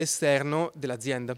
esterno dell'azienda.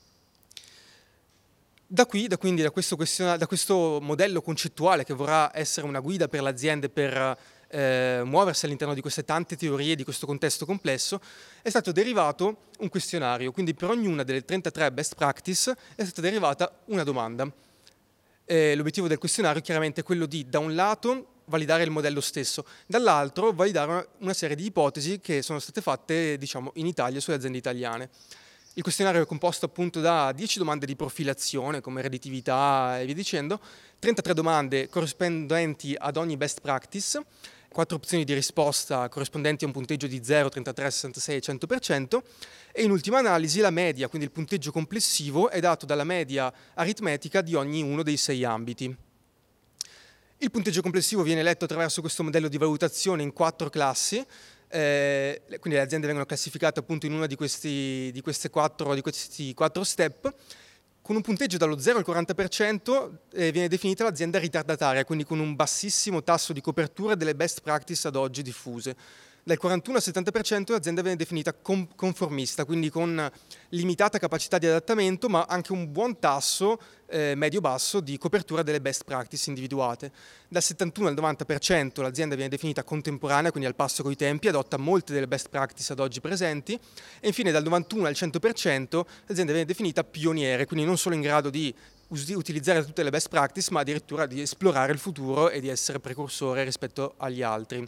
Da questo modello concettuale che vorrà essere una guida per le aziende per muoversi all'interno di queste tante teorie, di questo contesto complesso, è stato derivato un questionario. Quindi per ognuna delle 33 best practice è stata derivata una domanda. L'obiettivo del questionario chiaramente è quello di, da un lato, validare il modello stesso, dall'altro validare una serie di ipotesi che sono state fatte, diciamo, in Italia sulle aziende italiane. Il questionario è composto appunto da 10 domande di profilazione, come redditività e via dicendo, 33 domande corrispondenti ad ogni best practice, 4 opzioni di risposta corrispondenti a un punteggio di 0, 33, 66 e 100%, e in ultima analisi la media, quindi il punteggio complessivo, è dato dalla media aritmetica di ogni uno dei 6 ambiti. Il punteggio complessivo viene letto attraverso questo modello di valutazione in 4 classi, quindi le aziende vengono classificate appunto in una di questi 4 step. Con un punteggio dallo 0 al 40% viene definita l'azienda ritardataria, quindi con un bassissimo tasso di copertura delle best practice ad oggi diffuse. Dal 41 al 70% l'azienda viene definita conformista, quindi con limitata capacità di adattamento, ma anche un buon tasso medio-basso di copertura delle best practice individuate. Dal 71 al 90% l'azienda viene definita contemporanea, quindi al passo coi tempi, adotta molte delle best practice ad oggi presenti, e infine dal 91 al 100% l'azienda viene definita pioniere, quindi non solo in grado di utilizzare tutte le best practice, ma addirittura di esplorare il futuro e di essere precursore rispetto agli altri.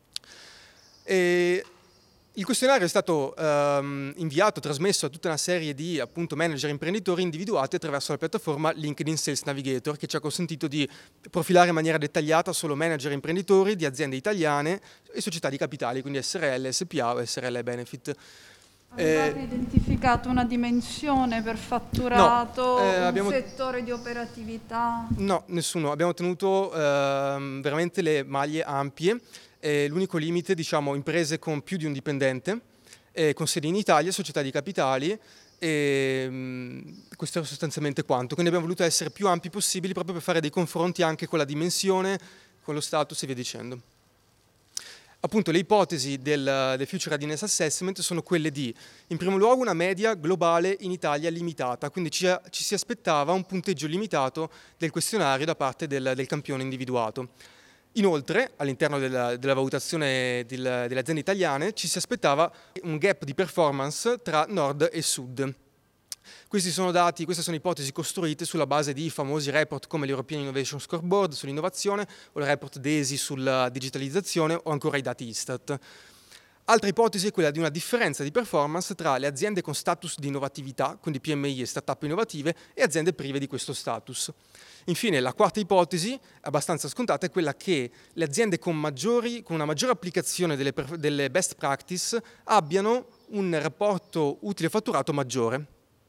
Il questionario è stato inviato, trasmesso a tutta una serie di appunto manager imprenditori individuati attraverso la piattaforma LinkedIn Sales Navigator, che ci ha consentito di profilare in maniera dettagliata solo manager imprenditori di aziende italiane e società di capitali, quindi SRL, SPA o SRL Benefit. Avete identificato una dimensione per fatturato, un settore di operatività? No, nessuno. Abbiamo tenuto veramente le maglie ampie. L'unico limite, diciamo, imprese con più di un dipendente, con sede in Italia, società di capitali, questo è sostanzialmente quanto. Quindi abbiamo voluto essere più ampi possibili proprio per fare dei confronti anche con la dimensione, con lo status e via dicendo. Appunto, le ipotesi del Future Readiness Assessment sono quelle di, in primo luogo, una media globale in Italia limitata, quindi ci si aspettava un punteggio limitato del questionario da parte del campione individuato. Inoltre, all'interno della valutazione delle aziende italiane, ci si aspettava un gap di performance tra nord e sud. Queste sono ipotesi costruite sulla base di famosi report come l'European Innovation Scoreboard sull'innovazione o il report DESI sulla digitalizzazione o ancora i dati Istat. Altra ipotesi è quella di una differenza di performance tra le aziende con status di innovatività, quindi PMI e start-up innovative, e aziende prive di questo status. Infine, la quarta ipotesi, abbastanza scontata, è quella che le aziende con una maggiore applicazione delle best practice abbiano un rapporto utile-fatturato maggiore.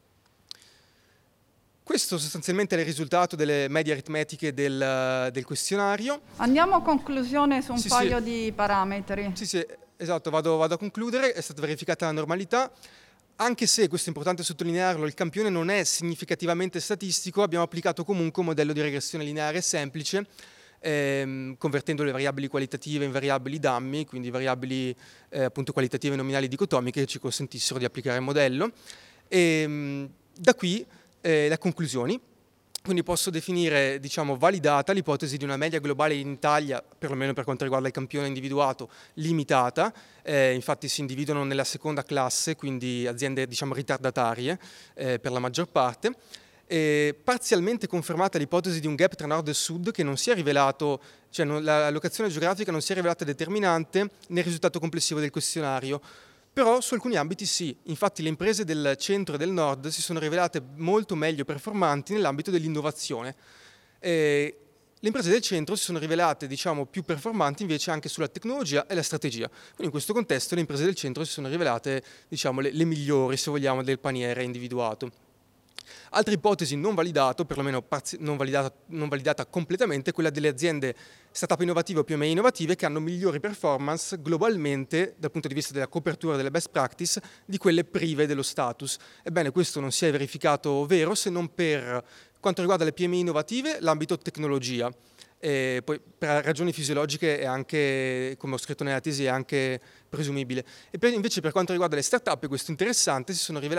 Questo sostanzialmente è il risultato delle medie aritmetiche del questionario. Andiamo a conclusione su un paio di parametri. Sì, esatto, vado a concludere. È stata verificata la normalità. Anche se, questo è importante sottolinearlo, il campione non è significativamente statistico, abbiamo applicato comunque un modello di regressione lineare semplice, convertendo le variabili qualitative in variabili dummy, quindi variabili appunto qualitative nominali dicotomiche che ci consentissero di applicare il modello. Da qui le conclusioni. Quindi posso definire, diciamo, validata l'ipotesi di una media globale in Italia, perlomeno per quanto riguarda il campione individuato, limitata. Infatti si individuano nella seconda classe, quindi aziende, diciamo, ritardatarie per la maggior parte. Parzialmente confermata l'ipotesi di un gap tra nord e sud che non si è rivelato, cioè la locazione geografica non si è rivelata determinante nel risultato complessivo del questionario. Però su alcuni ambiti sì, infatti le imprese del centro e del nord si sono rivelate molto meglio performanti nell'ambito dell'innovazione. Le imprese del centro si sono rivelate, diciamo, più performanti invece anche sulla tecnologia e la strategia. Quindi in questo contesto le imprese del centro si sono rivelate, diciamo, le migliori, se vogliamo, del paniere individuato. Altra ipotesi non validata, o perlomeno non validata completamente, è quella delle aziende startup innovative o PMI innovative che hanno migliori performance globalmente dal punto di vista della copertura delle best practice di quelle prive dello status. Ebbene, questo non si è verificato vero se non per quanto riguarda le PMI innovative, l'ambito tecnologia. e poi per ragioni fisiologiche è anche, come ho scritto nella tesi, è anche presumibile. E invece per quanto riguarda le start-up, questo è interessante, si sono rivelati